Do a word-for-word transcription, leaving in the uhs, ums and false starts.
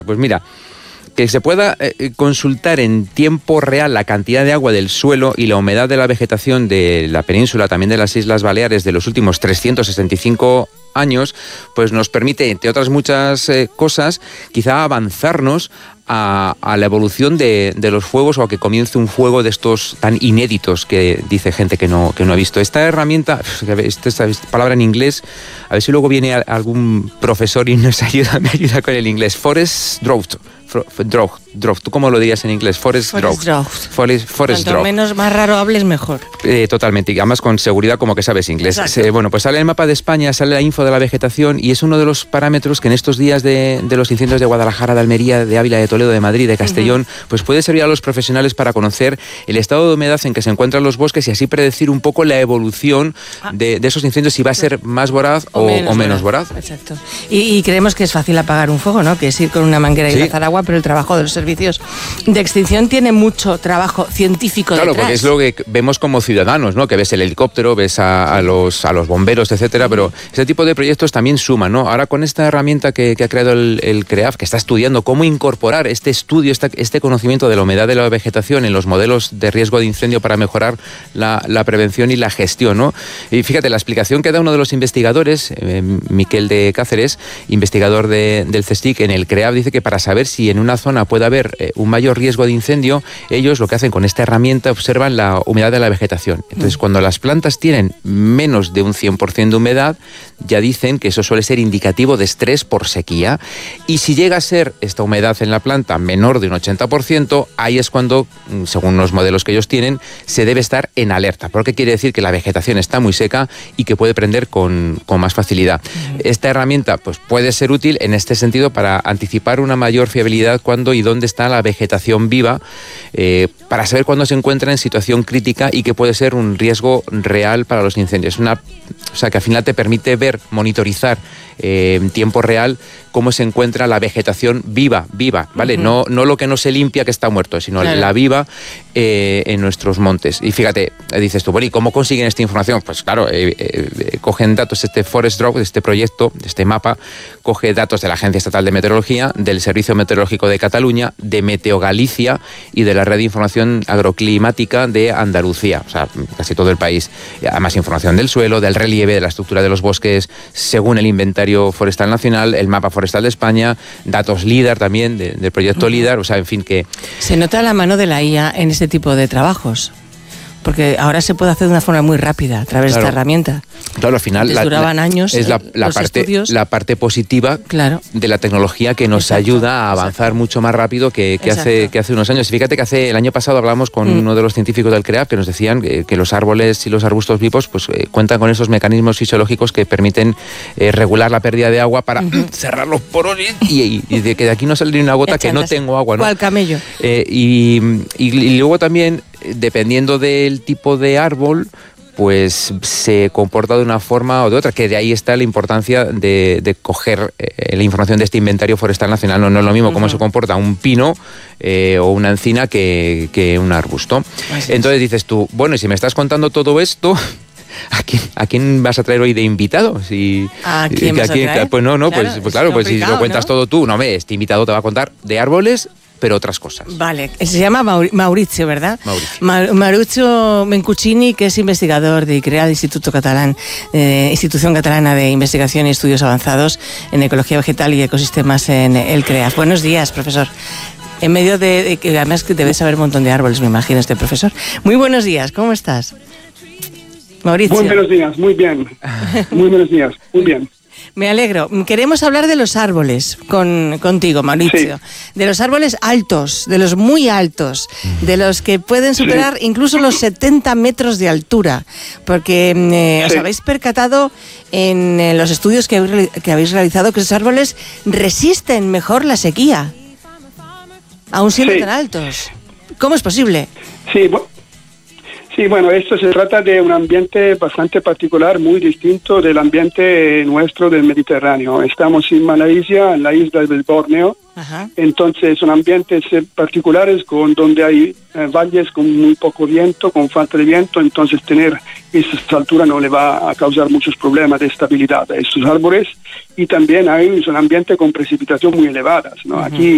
Pues mira, que se pueda eh, consultar en tiempo real la cantidad de agua del suelo y la humedad de la vegetación de la península, también de las Islas Baleares, de los últimos trescientos sesenta y cinco años, pues nos permite, entre otras muchas eh, cosas, quizá avanzarnos a, a la evolución de, de los fuegos, o a que comience un fuego de estos tan inéditos que dice gente que no, que no ha visto. Esta herramienta, esta, esta palabra en inglés, a ver si luego viene algún profesor y nos ayuda, me ayuda con el inglés. Forest drought. Drought, drought. ¿Tú cómo lo dirías en inglés? Forest, forest drought. drought. Forest, forest Cuanto drought. menos más raro hables, mejor. Eh, totalmente, y además con seguridad, como que sabes inglés. Se, bueno, pues sale el mapa de España, sale la info de la vegetación, y es uno de los parámetros que en estos días de, de los incendios de Guadalajara, de Almería, de Ávila, de Toledo, de Madrid, de Castellón, uh-huh. pues puede servir a los profesionales para conocer el estado de humedad en que se encuentran los bosques y así predecir un poco la evolución ah. de, de esos incendios, si va a ser más voraz o, o, menos, o menos voraz. voraz. Exacto. Y, y creemos que es fácil apagar un fuego, ¿no? Que es ir con una manguera y sí. lanzar agua, pero el trabajo de los servicios de extinción tiene mucho trabajo científico claro, detrás. Porque es lo que vemos como ciudadanos, ¿no? Que ves el helicóptero, ves a, a, los, a los bomberos, etcétera, pero ese tipo de proyectos también suman, ¿no? Ahora con esta herramienta que, que ha creado el, el CREAF, que está estudiando cómo incorporar este estudio, esta, este conocimiento de la humedad de la vegetación en los modelos de riesgo de incendio para mejorar la, la prevención y la gestión, ¿no? Y fíjate, la explicación que da uno de los investigadores, eh, Miquel de Cáceres, investigador de, del CSIC en el CREAF, dice que para saber si en una zona puede haber eh, un mayor riesgo de incendio, ellos lo que hacen con esta herramienta, observan la humedad de la vegetación. Entonces, cuando las plantas tienen menos de un cien por ciento de humedad, ya dicen que eso suele ser indicativo de estrés por sequía. Y si llega a ser esta humedad en la planta menor de un ochenta por ciento, ahí es cuando, según los modelos que ellos tienen, se debe estar en alerta, porque quiere decir que la vegetación está muy seca y que puede prender con, con más facilidad. Esta herramienta pues, puede ser útil en este sentido para anticipar una mayor fiabilidad cuando y dónde está la vegetación viva, eh, para saber cuándo se encuentra en situación crítica y que puede ser un riesgo real para los incendios. Una, o sea, que al final te permite ver, monitorizar eh, en tiempo real cómo se encuentra la vegetación viva, viva, ¿vale? Uh-huh. No, no lo que no se limpia que está muerto, sino claro. la viva eh, en nuestros montes. Y fíjate, dices tú, bueno, ¿y cómo consiguen esta información? Pues claro, eh, eh, cogen datos, este Forest Drought, de este proyecto, de este mapa, coge datos de la Agencia Estatal de Meteorología, del Servicio Meteorológico de Cataluña, de Meteo Galicia y de la Red de Información Agroclimática de Andalucía, o sea, casi todo el país. Además, información del suelo, del relieve, de la estructura de los bosques, según el Inventario Forestal Nacional, el Mapa Forestal de España, datos LIDAR también, de, del proyecto uh-huh. LIDAR, o sea, en fin, que... Se nota la mano de la I A en este tipo de trabajos, porque ahora se puede hacer de una forma muy rápida a través claro. de esta herramienta. Claro, al final la, duraban la, años es la, la, parte, la parte positiva claro. de la tecnología que nos exacto, ayuda a avanzar exacto. mucho más rápido que, que, hace, que hace unos años. Fíjate que hace el año pasado hablamos con mm. uno de los científicos del CREAF que nos decían que, que los árboles y los arbustos vivos pues, eh, cuentan con esos mecanismos fisiológicos que permiten eh, regular la pérdida de agua para uh-huh. cerrar los poros y, y, y de que de aquí no sale ni una gota que no tengo agua, ¿no? ¿Cuál camello? Eh, y, y, y luego también, dependiendo del tipo de árbol, pues se comporta de una forma o de otra, que de ahí está la importancia de, de coger eh, la información de este inventario forestal nacional. No, no es lo mismo uh-huh. cómo se comporta un pino eh, o una encina que, que un arbusto. Así Entonces es. dices tú, bueno, y si me estás contando todo esto... ¿A quién, ¿A quién vas a traer hoy de invitado? Si, ¿A quién vas a quién, traer? Pues no, no, claro, pues, pues claro, pues si lo cuentas ¿no? todo tú, no me, este invitado te va a contar de árboles, pero otras cosas. Vale, se llama Mauricio, ¿verdad? Mauricio. Ma- Mauricio Mencuccini, que es investigador de ICREA, el Instituto Catalán, eh, Institución Catalana de Investigación y Estudios Avanzados en Ecología Vegetal y Ecosistemas en el CREAF. Buenos días, profesor. En medio de, de que además que debes saber un montón de árboles, me imagino, este profesor. Muy buenos días, ¿cómo estás? Mauricio. Muy buenos días, muy bien. Muy buenos días, muy bien. Me alegro. Queremos hablar de los árboles con, contigo, Mauricio. Sí. De los árboles altos, de los muy altos, de los que pueden superar sí. incluso los setenta metros de altura. Porque eh, sí. os habéis percatado en eh, los estudios que habéis, que habéis realizado que esos árboles resisten mejor la sequía, aun siendo sí. tan altos. ¿Cómo es posible? Sí, bueno. Sí, bueno, esto se trata de un ambiente bastante particular, muy distinto del ambiente nuestro del Mediterráneo. Estamos en Malasia, en la isla del Borneo. Ajá. Entonces son ambientes particulares con donde hay eh, valles con muy poco viento, con falta de viento, entonces tener esa altura no le va a causar muchos problemas de estabilidad a estos árboles. Y también hay un ambiente con precipitación muy elevadas, ¿no? Uh-huh. Aquí